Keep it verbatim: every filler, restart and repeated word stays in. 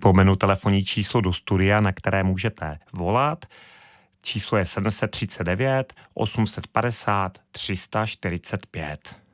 Připomenu telefonní číslo do studia, na které můžete volat. Číslo je sedm set třicet devět osm set padesát tři sta čtyřicet pět.